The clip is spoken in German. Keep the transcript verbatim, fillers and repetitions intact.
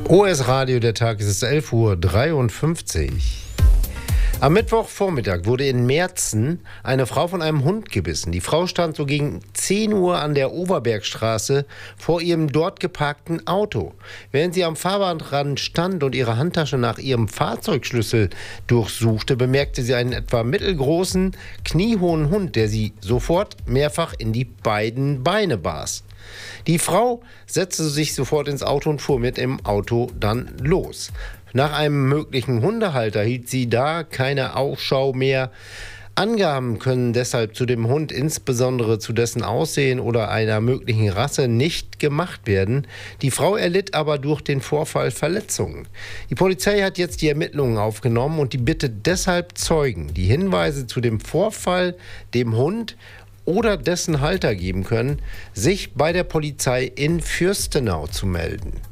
O S Radio, der Tag, es ist elf Uhr dreiundfünfzig. Am Mittwochvormittag wurde in Merzen eine Frau von einem Hund gebissen. Die Frau stand so gegen zehn Uhr an der Overbergstraße vor ihrem dort geparkten Auto. Während sie am Fahrbahnrand stand und ihre Handtasche nach ihrem Fahrzeugschlüssel durchsuchte, bemerkte sie einen etwa mittelgroßen, kniehohen Hund, der sie sofort mehrfach in die beiden Beine baß. Die Frau setzte sich sofort ins Auto und fuhr mit dem Auto dann los. Nach einem möglichen Hundehalter hielt sie da keine Ausschau mehr. Angaben können deshalb zu dem Hund, insbesondere zu dessen Aussehen oder einer möglichen Rasse, nicht gemacht werden. Die Frau erlitt aber durch den Vorfall Verletzungen. Die Polizei hat jetzt die Ermittlungen aufgenommen und die bittet deshalb Zeugen, die Hinweise zu dem Vorfall, dem Hund oder dessen Halter geben können, sich bei der Polizei in Fürstenau zu melden.